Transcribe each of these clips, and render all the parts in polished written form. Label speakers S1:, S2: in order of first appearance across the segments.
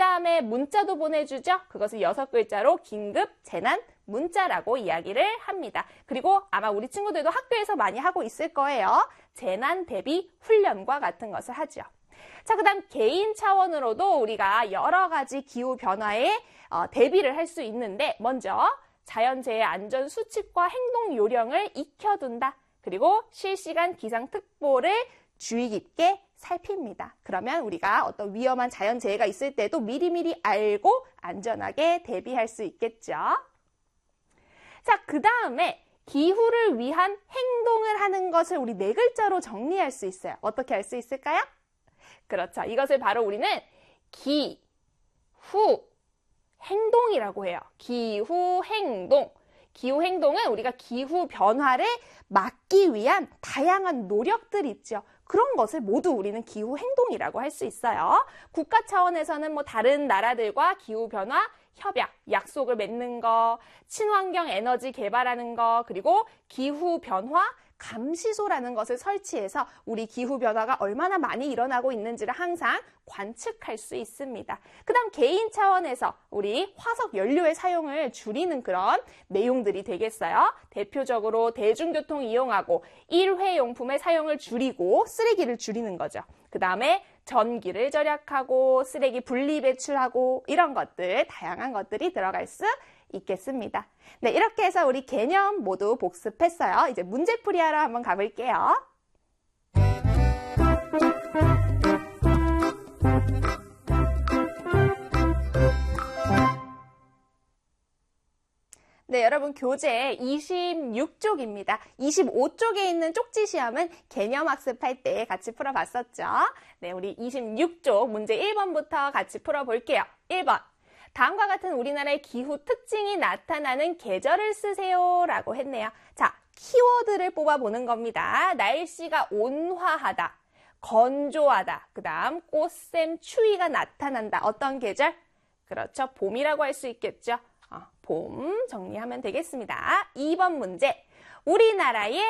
S1: 다음에 문자도 보내주죠. 그것을 6글자로 긴급 재난 문자라고 이야기를 합니다. 그리고 아마 우리 친구들도 학교에서 많이 하고 있을 거예요. 재난 대비 훈련과 같은 것을 하죠. 자, 그 다음 개인 차원으로도 우리가 여러 가지 기후 변화에 대비를 할 수 있는데, 먼저 자연재해 안전 수칙과 행동 요령을 익혀둔다. 그리고 실시간 기상특보를 주의 깊게 살핍니다. 그러면 우리가 어떤 위험한 자연재해가 있을 때도 미리미리 알고 안전하게 대비할 수 있겠죠. 자, 그 다음에 기후를 위한 행동을 하는 것을 우리 4글자로 정리할 수 있어요. 어떻게 할 수 있을까요? 그렇죠. 이것을 바로 우리는 기후 행동이라고 해요. 기후 행동. 기후 행동은 우리가 기후 변화를 막기 위한 다양한 노력들이 있죠. 그런 것을 모두 우리는 기후 행동이라고 할 수 있어요. 국가 차원에서는 뭐 다른 나라들과 기후 변화 협약, 약속을 맺는 거, 친환경 에너지 개발하는 거, 그리고 기후 변화 감시소라는 것을 설치해서 우리 기후 변화가 얼마나 많이 일어나고 있는지를 항상 관측할 수 있습니다. 그 다음 개인 차원에서 우리 화석 연료의 사용을 줄이는 그런 내용들이 되겠어요. 대표적으로 대중교통 이용하고 일회용품의 사용을 줄이고 쓰레기를 줄이는 거죠. 그 다음에 전기를 절약하고 쓰레기 분리 배출하고 이런 것들, 다양한 것들이 들어갈 수 있겠습니다. 네, 이렇게 해서 우리 개념 모두 복습했어요. 이제 문제풀이하러 한번 가볼게요. 네, 여러분 교재 26쪽입니다. 25쪽에 있는 쪽지 시험은 개념 학습할 때 같이 풀어봤었죠. 네, 우리 26쪽 문제 1번부터 같이 풀어볼게요. 1번. 다음과 같은 우리나라의 기후 특징이 나타나는 계절을 쓰세요 라고 했네요. 자, 키워드를 뽑아보는 겁니다. 날씨가 온화하다, 건조하다, 그 다음 꽃샘 추위가 나타난다. 어떤 계절? 그렇죠. 봄이라고 할 수 있겠죠. 봄 정리하면 되겠습니다. 2번 문제. 우리나라의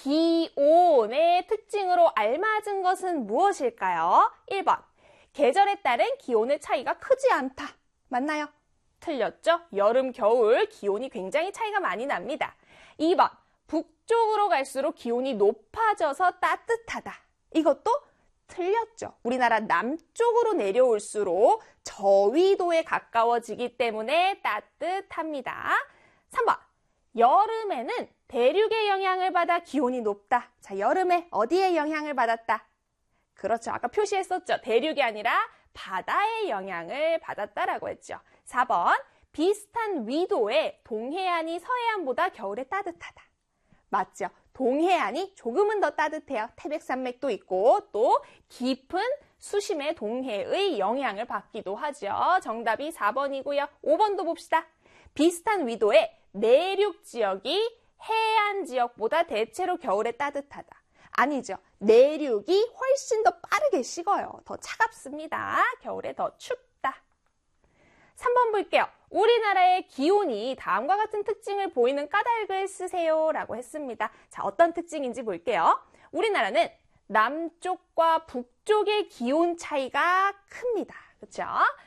S1: 기온의 특징으로 알맞은 것은 무엇일까요? 1번. 계절에 따른 기온의 차이가 크지 않다. 맞나요? 틀렸죠? 여름, 겨울 기온이 굉장히 차이가 많이 납니다. 2번. 북쪽으로 갈수록 기온이 높아져서 따뜻하다. 이것도 틀렸죠. 우리나라 남쪽으로 내려올수록 저위도에 가까워지기 때문에 따뜻합니다. 3번. 여름에는 대륙의 영향을 받아 기온이 높다. 자, 여름에 어디에 영향을 받았다? 그렇죠. 아까 표시했었죠. 대륙이 아니라 바다의 영향을 받았다라고 했죠. 4번. 비슷한 위도의 동해안이 서해안보다 겨울에 따뜻하다. 맞죠? 동해안이 조금은 더 따뜻해요. 태백산맥도 있고 또 깊은 수심의 동해의 영향을 받기도 하죠. 정답이 4번이고요. 5번도 봅시다. 비슷한 위도의 내륙 지역이 해안 지역보다 대체로 겨울에 따뜻하다. 아니죠. 내륙이 훨씬 더 빠르게 식어요. 더 차갑습니다. 겨울에 더 춥다. 3번 볼게요. 우리나라의 기온이 다음과 같은 특징을 보이는 까닭을 쓰세요 라고 했습니다. 자, 어떤 특징인지 볼게요. 우리나라는 남쪽과 북쪽의 기온 차이가 큽니다. 그렇죠?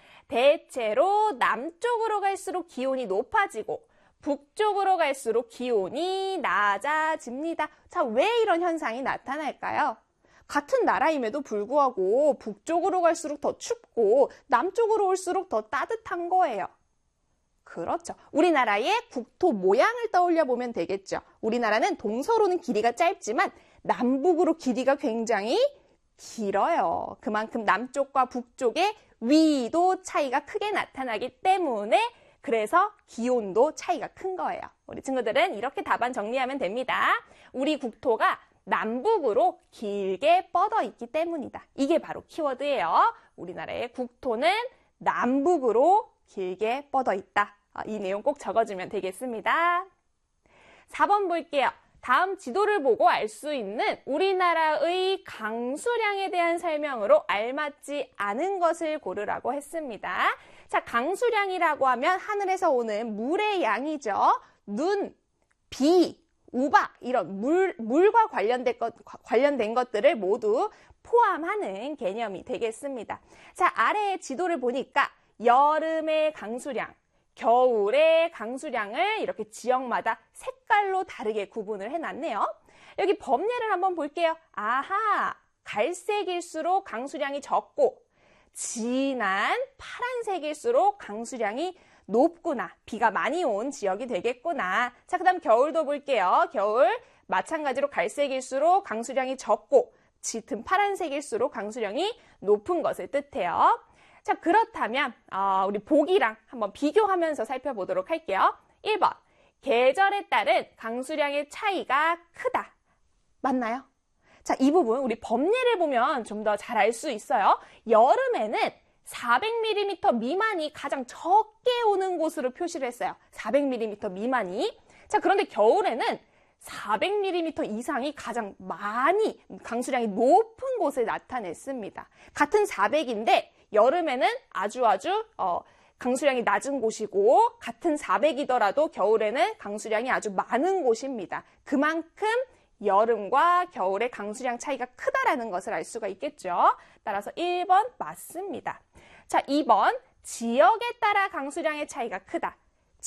S1: 대체로 남쪽으로 갈수록 기온이 높아지고 북쪽으로 갈수록 기온이 낮아집니다. 자, 왜 이런 현상이 나타날까요? 같은 나라임에도 불구하고 북쪽으로 갈수록 더 춥고 남쪽으로 올수록 더 따뜻한 거예요. 그렇죠. 우리나라의 국토 모양을 떠올려 보면 되겠죠. 우리나라는 동서로는 길이가 짧지만 남북으로 길이가 굉장히 길어요. 그만큼 남쪽과 북쪽의 위도 차이가 크게 나타나기 때문에 그래서 기온도 차이가 큰 거예요. 우리 친구들은 이렇게 답안 정리하면 됩니다. 우리 국토가 남북으로 길게 뻗어 있기 때문이다. 이게 바로 키워드예요. 우리나라의 국토는 남북으로 길게 뻗어 있다. 이 내용 꼭 적어주면 되겠습니다. 4번 볼게요. 다음 지도를 보고 알 수 있는 우리나라의 강수량에 대한 설명으로 알맞지 않은 것을 고르라고 했습니다. 자, 강수량이라고 하면 하늘에서 오는 물의 양이죠. 눈, 비, 우박 이런 물과 관련된 것들을 모두 포함하는 개념이 되겠습니다. 자, 아래의 지도를 보니까 여름의 강수량, 겨울의 강수량을 이렇게 지역마다 색깔로 다르게 구분을 해놨네요. 여기 범례를 한번 볼게요. 아하, 갈색일수록 강수량이 적고 진한 파란색일수록 강수량이 높구나. 비가 많이 온 지역이 되겠구나. 자, 그 다음 겨울도 볼게요. 겨울 마찬가지로 갈색일수록 강수량이 적고 짙은 파란색일수록 강수량이 높은 것을 뜻해요. 자, 그렇다면 우리 보기랑 한번 비교하면서 살펴보도록 할게요. 1번, 계절에 따른 강수량의 차이가 크다. 맞나요? 자, 이 부분 우리 범례를 보면 좀 더 잘 알 수 있어요. 여름에는 400mm 미만이 가장 적게 오는 곳으로 표시를 했어요. 400mm 미만이. 자, 그런데 겨울에는 400mm 이상이 가장 많이 강수량이 높은 곳에 나타냈습니다. 같은 400인데 여름에는 아주 강수량이 낮은 곳이고 같은 400이더라도 겨울에는 강수량이 아주 많은 곳입니다. 그만큼 여름과 겨울의 강수량 차이가 크다라는 것을 알 수가 있겠죠. 따라서 1번 맞습니다. 자, 2번 지역에 따라 강수량의 차이가 크다.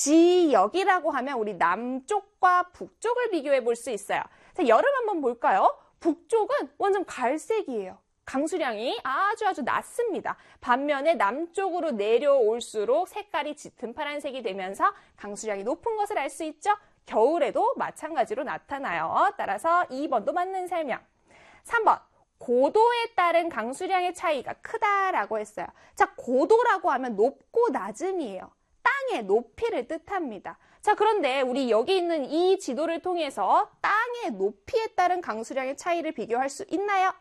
S1: 지역이라고 하면 우리 남쪽과 북쪽을 비교해 볼 수 있어요. 자, 여름 한번 볼까요? 북쪽은 완전 갈색이에요. 강수량이 아주 낮습니다. 반면에 남쪽으로 내려올수록 색깔이 짙은 파란색이 되면서 강수량이 높은 것을 알 수 있죠. 겨울에도 마찬가지로 나타나요. 따라서 2번도 맞는 설명. 3번, 고도에 따른 강수량의 차이가 크다라고 했어요. 자, 고도라고 하면 높고 낮음이에요. 땅의 높이를 뜻합니다. 자, 그런데 우리 여기 있는 이 지도를 통해서 땅의 높이에 따른 강수량의 차이를 비교할 수 있나요?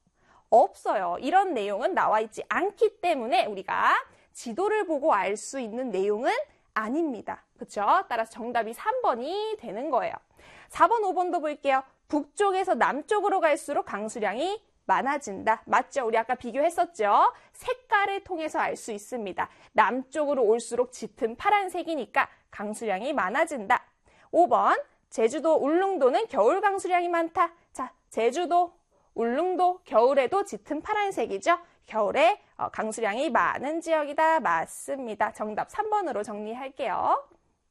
S1: 없어요. 이런 내용은 나와 있지 않기 때문에 우리가 지도를 보고 알 수 있는 내용은 아닙니다. 그렇죠? 따라서 정답이 3번이 되는 거예요. 4번, 5번도 볼게요. 북쪽에서 남쪽으로 갈수록 강수량이 많아진다. 맞죠? 우리 아까 비교했었죠? 색깔을 통해서 알 수 있습니다. 남쪽으로 올수록 짙은 파란색이니까 강수량이 많아진다. 5번, 제주도, 울릉도는 겨울 강수량이 많다. 자, 제주도, 울릉도, 겨울에도 짙은 파란색이죠? 겨울에 강수량이 많은 지역이다. 맞습니다. 정답 3번으로 정리할게요.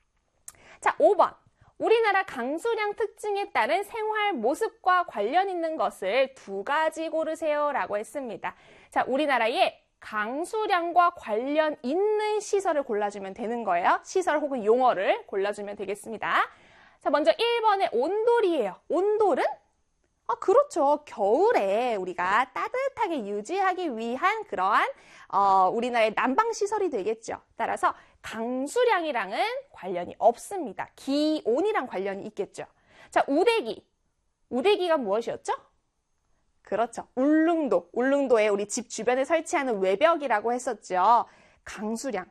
S1: 자, 5번. 우리나라 강수량 특징에 따른 생활 모습과 관련 있는 것을 2가지 고르세요 라고 했습니다. 자, 우리나라에 강수량과 관련 있는 시설을 골라주면 되는 거예요. 시설 혹은 용어를 골라주면 되겠습니다. 자, 먼저 1번의 온돌이에요. 온돌은? 그렇죠. 겨울에 우리가 따뜻하게 유지하기 위한 그러한 우리나라의 난방시설이 되겠죠. 따라서 강수량이랑은 관련이 없습니다. 기온이랑 관련이 있겠죠. 자, 우대기. 우대기가 무엇이었죠? 그렇죠. 울릉도. 울릉도에 우리 집 주변에 설치하는 외벽이라고 했었죠. 강수량.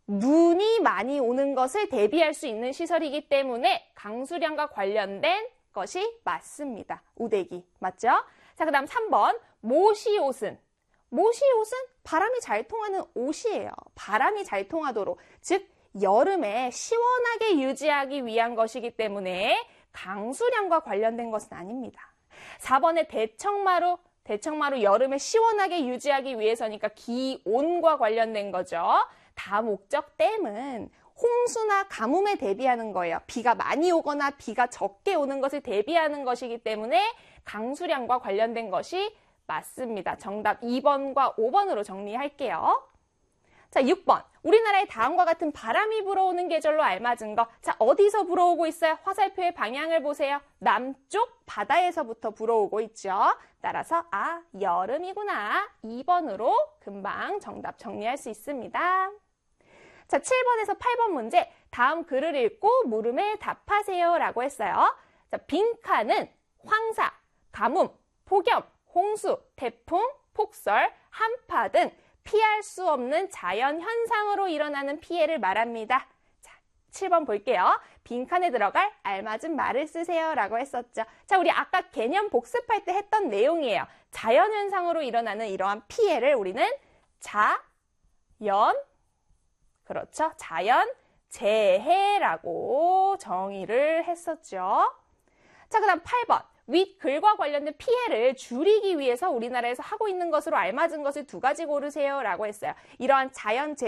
S1: 눈이 많이 오는 것을 대비할 수 있는 시설이기 때문에 강수량과 관련된 것이 맞습니다. 우대기. 맞죠? 자, 그 다음 3번. 모시옷은? 모시옷은 바람이 잘 통하는 옷이에요. 바람이 잘 통하도록. 즉, 여름에 시원하게 유지하기 위한 것이기 때문에 강수량과 관련된 것은 아닙니다. 4번의 대청마루. 대청마루 여름에 시원하게 유지하기 위해서니까 기온과 관련된 거죠. 다목적 댐은 홍수나 가뭄에 대비하는 거예요. 비가 많이 오거나 비가 적게 오는 것을 대비하는 것이기 때문에 강수량과 관련된 것이 맞습니다. 정답 2번과 5번으로 정리할게요. 자, 6번. 우리나라의 다음과 같은 바람이 불어오는 계절로 알맞은 거. 자, 어디서 불어오고 있어요? 화살표의 방향을 보세요. 남쪽 바다에서부터 불어오고 있죠. 따라서 여름이구나. 2번으로 금방 정답 정리할 수 있습니다. 자, 7번에서 8번 문제. 다음 글을 읽고 물음에 답하세요 라고 했어요. 자, 빈칸은 황사, 가뭄, 폭염, 홍수, 태풍, 폭설, 한파 등 피할 수 없는 자연 현상으로 일어나는 피해를 말합니다. 자, 7번 볼게요. 빈칸에 들어갈 알맞은 말을 쓰세요 라고 했었죠. 자, 우리 아까 개념 복습할 때 했던 내용이에요. 자연 현상으로 일어나는 이러한 피해를 우리는 그렇죠. 자연 재해라고 정의를 했었죠. 자, 그 다음 8번. 윗 글과 관련된 피해를 줄이기 위해서 우리나라에서 하고 있는 것으로 알맞은 것을 2가지 고르세요 라고 했어요. 이러한 자연 재해